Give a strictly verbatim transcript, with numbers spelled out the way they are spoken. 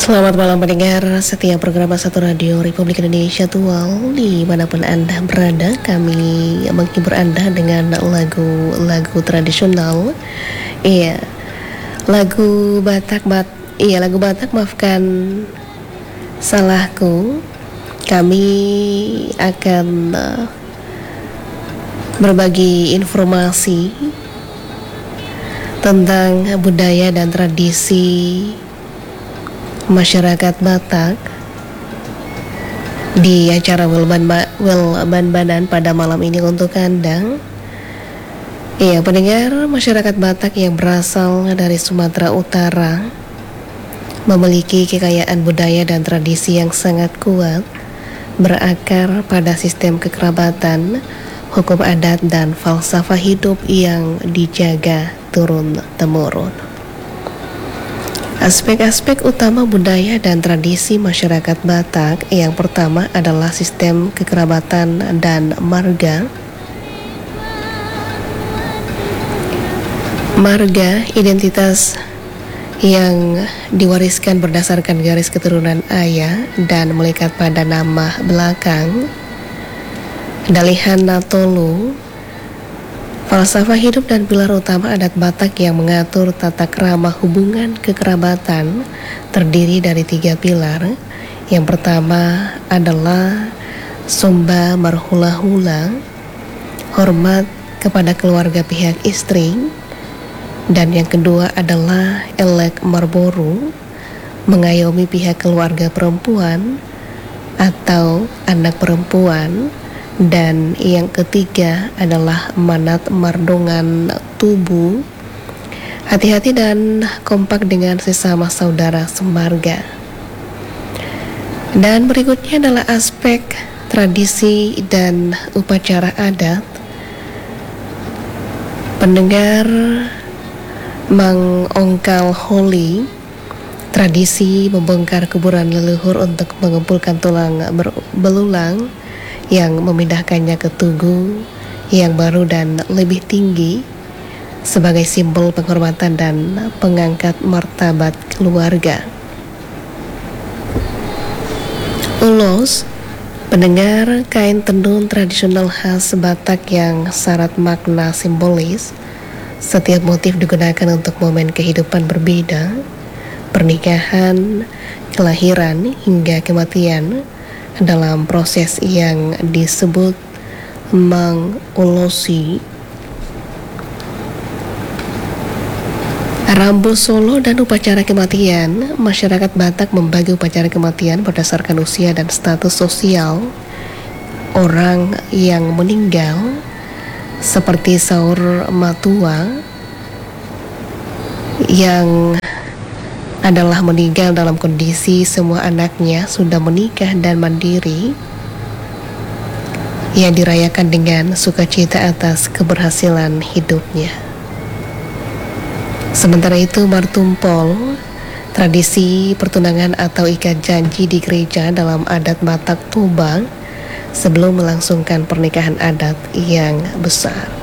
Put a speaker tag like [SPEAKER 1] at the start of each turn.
[SPEAKER 1] Selamat malam pendengar setiap program Satu Radio Republik Indonesia Tual. Dimanapun Anda berada, kami menghibur Anda dengan lagu-lagu tradisional. Iya, lagu Batak bat, Iya lagu Batak maafkan salahku. Kami akan uh, berbagi informasi tentang budaya dan tradisi masyarakat Batak di acara Wilban-Banan pada malam ini untuk Anda. Iya, pendengar, masyarakat Batak yang berasal dari Sumatera Utara memiliki kekayaan budaya dan tradisi yang sangat kuat, berakar pada sistem kekerabatan, hukum adat, dan falsafah hidup yang dijaga turun-temurun. Aspek-aspek utama budaya dan tradisi masyarakat Batak yang pertama adalah sistem kekerabatan dan marga. Marga, identitas yang diwariskan berdasarkan garis keturunan ayah dan melekat pada nama belakang. Dalihan Natolu, falsafah hidup dan pilar utama adat Batak yang mengatur tata krama hubungan kekerabatan terdiri dari tiga pilar. Yang pertama adalah Somba Marhula-hula, hormat kepada keluarga pihak istri. Dan yang kedua adalah Elek Marboru, mengayomi pihak keluarga perempuan atau anak perempuan. Dan yang ketiga adalah Manat Mardongan Tubuh, hati-hati dan kompak dengan sesama saudara semarga. Dan berikutnya adalah aspek tradisi dan upacara adat. Pendengar, Mangongkal Holi, tradisi membongkar kuburan leluhur untuk mengumpulkan tulang belulang yang memindahkannya ke tugu yang baru dan lebih tinggi sebagai simbol penghormatan dan pengangkat martabat keluarga. Ulos, pendengar, kain tenun tradisional khas Batak yang syarat makna simbolis. Setiap motif digunakan untuk momen kehidupan berbeda, pernikahan, kelahiran, hingga kematian dalam proses yang disebut mengulosi. Rambu Solo dan upacara kematian. Masyarakat Batak membagi upacara kematian berdasarkan usia dan status sosial orang yang meninggal, seperti Saur Matua yang adalah meninggal dalam kondisi semua anaknya sudah menikah dan mandiri, yang dirayakan dengan sukacita atas keberhasilan hidupnya. Sementara itu Martumpol, tradisi pertunangan atau ikat janji di gereja dalam adat Batak Toba sebelum melangsungkan pernikahan adat yang besar.